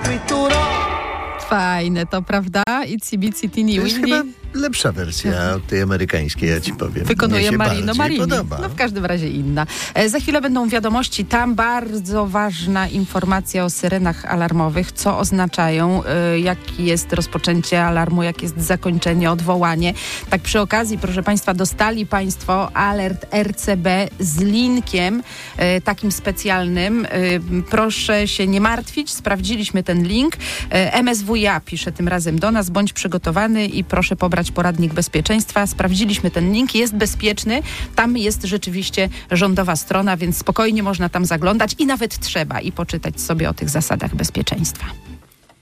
Fajne to, prawda? Itsy Bitsy Teeny To jest Winnie. chyba lepsza wersja od tej amerykańskiej, ja ci powiem. Wykonuje Mnie się Marino bardziej Marini. podoba. No w każdym razie inna. Za chwilę będą wiadomości. Tam bardzo ważna informacja o syrenach alarmowych. Co oznaczają, jakie jest rozpoczęcie alarmu, jakie jest zakończenie, odwołanie. Tak przy okazji, proszę Państwa, dostali Państwo alert RCB z linkiem takim specjalnym. Proszę się nie martwić. Sprawdziliśmy ten link. MSWiA pisze tym razem do nas. Bądź przygotowany i proszę pobrać poradnik bezpieczeństwa. Sprawdziliśmy ten link, jest bezpieczny. Tam jest rzeczywiście rządowa strona, więc spokojnie można tam zaglądać i nawet trzeba i poczytać sobie o tych zasadach bezpieczeństwa.